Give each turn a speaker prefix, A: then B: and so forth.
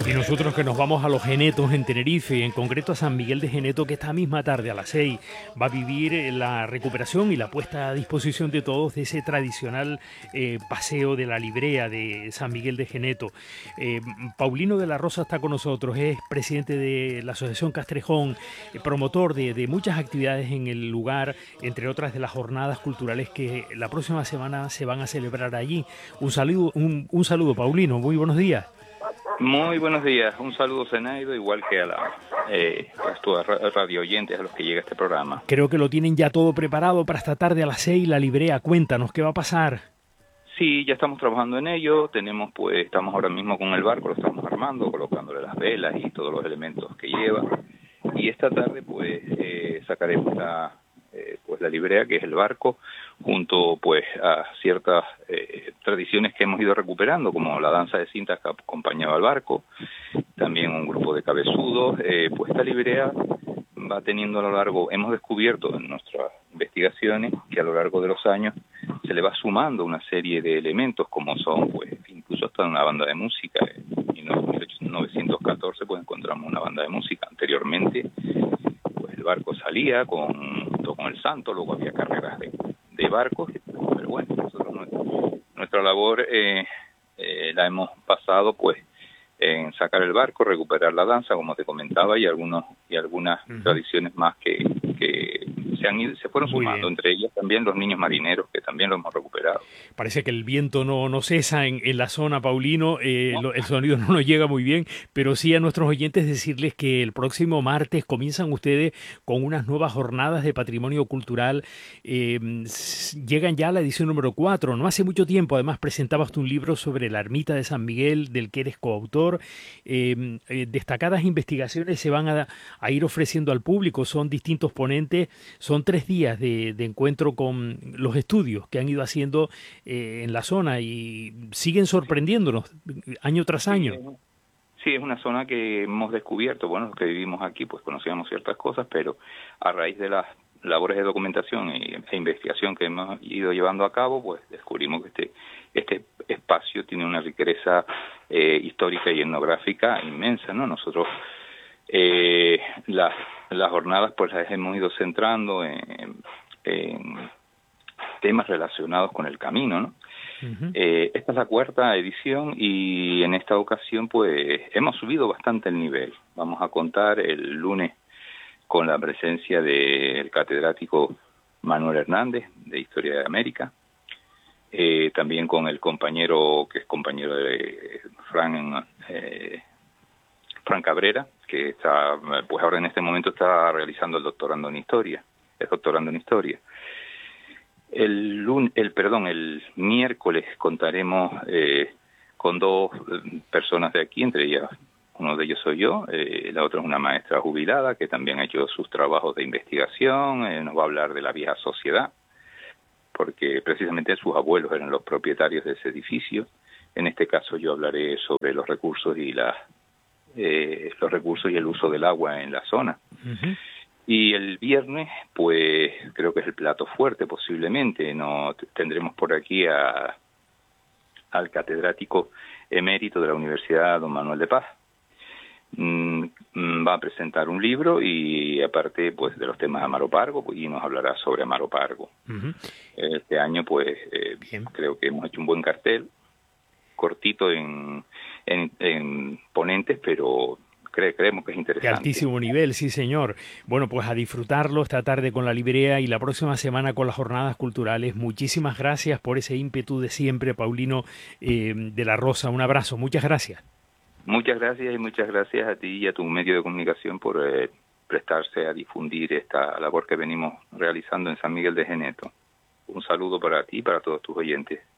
A: Y nosotros que nos vamos a Los Genetos en Tenerife, y en concreto a San Miguel de Geneto, que esta misma tarde a las 6 va a vivir la recuperación y la puesta a disposición de todos de ese tradicional paseo de la librea de San Miguel de Geneto. Paulino de la Rosa está con nosotros, es presidente de la Asociación Castrejón, promotor de muchas actividades en el lugar, entre otras de las jornadas culturales que la próxima semana se van a celebrar allí. Un saludo, Paulino, muy buenos días.
B: Muy buenos días, un saludo Zenaido, igual que a tus radio oyentes a los que llega este programa.
A: Creo que lo tienen ya todo preparado para esta tarde a las 6, la librea. Cuéntanos, ¿qué va a pasar?
B: Sí, ya estamos trabajando en ello, estamos ahora mismo con el barco, lo estamos armando, colocándole las velas y todos los elementos que lleva. Y esta tarde sacaremos la librea, que es el barco, junto a ciertas tradiciones que hemos ido recuperando, como la danza de cintas que acompañaba al barco, también un grupo de cabezudos. Esta librea va teniendo a lo largo, hemos descubierto en nuestras investigaciones que a lo largo de los años se le va sumando una serie de elementos, como son, incluso hasta una banda de música. En 1914 encontramos una banda de música. Anteriormente el barco salía junto con el Santo, luego había carreras de barcos, pero bueno, nosotros nuestra labor la hemos pasado en sacar el barco, recuperar la danza, como te comentaba, y algunas tradiciones más que se fueron sumando, entre ellas también los niños marineros, que también lo hemos recuperado.
A: Parece que el viento no cesa en la zona, Paulino, ¿no? El sonido no nos llega muy bien, pero sí a nuestros oyentes decirles que el próximo martes comienzan ustedes con unas nuevas jornadas de patrimonio cultural. Llegan ya a la edición número 4, no hace mucho tiempo además presentabas tú un libro sobre la ermita de San Miguel, del que eres coautor. Destacadas investigaciones se van a ir ofreciendo al público, son distintos ponentes, son 3 días de encuentro con los estudios que han ido haciendo en la zona y siguen sorprendiéndonos año tras año.
B: Sí, es una zona que hemos descubierto, los que vivimos aquí conocíamos ciertas cosas, pero a raíz de las labores de documentación e investigación que hemos ido llevando a cabo, descubrimos que este espacio tiene una riqueza histórica y etnográfica inmensa, ¿no? Nosotros las jornadas las hemos ido centrando en temas relacionados con el camino, ¿no? Uh-huh. Esta es la 4ª edición y en esta ocasión hemos subido bastante el nivel. Vamos a contar el lunes con la presencia del catedrático Manuel Hernández de Historia de América, también con el compañero que es compañero de Fran Cabrera, que está ahora en este momento está realizando el doctorando en Historia, es doctorando en Historia. El miércoles contaremos con 2 personas de aquí, entre ellas uno de ellos soy yo, la otra es una maestra jubilada que también ha hecho sus trabajos de investigación, nos va a hablar de la vieja sociedad, porque precisamente sus abuelos eran los propietarios de ese edificio. En este caso yo hablaré sobre los recursos y el uso del agua en la zona. Uh-huh. Y el viernes, creo que es el plato fuerte posiblemente. Tendremos por aquí al catedrático emérito de la Universidad, don Manuel de Paz. Va a presentar un libro y aparte de los temas de Amaro Pargo, y nos hablará sobre Amaro Pargo. Uh-huh. Este año creo que hemos hecho un buen cartel, cortito en ponentes, pero creemos que es interesante.
A: De altísimo nivel, sí señor. Bueno, a disfrutarlo esta tarde con la librea y la próxima semana con las jornadas culturales. Muchísimas gracias por ese ímpetu de siempre, Paulino de la Rosa. Un abrazo, muchas gracias.
B: Muchas gracias y muchas gracias a ti y a tu medio de comunicación por prestarse a difundir esta labor que venimos realizando en San Miguel de Geneto. Un saludo para ti y para todos tus oyentes.